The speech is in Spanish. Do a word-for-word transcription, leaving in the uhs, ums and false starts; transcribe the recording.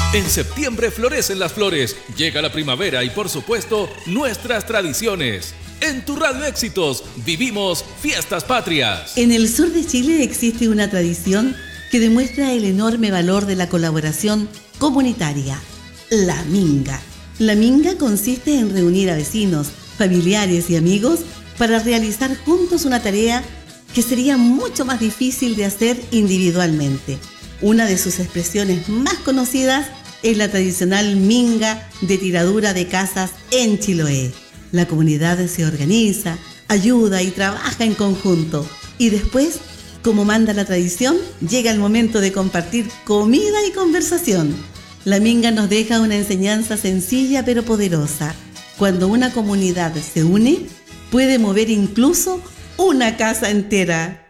En septiembre florecen las flores, llega la primavera y por supuesto nuestras tradiciones. En tu Radio Éxitos vivimos Fiestas Patrias. En el sur de Chile existe una tradición que demuestra el enorme valor de la colaboración comunitaria, la minga. La minga consiste en reunir a vecinos, familiares y amigos para realizar juntos una tarea que sería mucho más difícil de hacer individualmente. Una de sus expresiones más conocidas es la tradicional minga de tiradura de casas en Chiloé. La comunidad se organiza, ayuda y trabaja en conjunto. Y después, como manda la tradición, llega el momento de compartir comida y conversación. La minga nos deja una enseñanza sencilla pero poderosa. Cuando una comunidad se une, puede mover incluso una casa entera.